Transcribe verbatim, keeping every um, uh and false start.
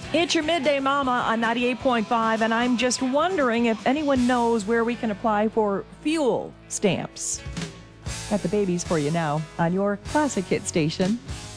It's your Midday Mama on ninety-eight point five, and I'm just wondering if anyone knows where we can apply for fuel stamps. Got the babies for you now on your classic hit station,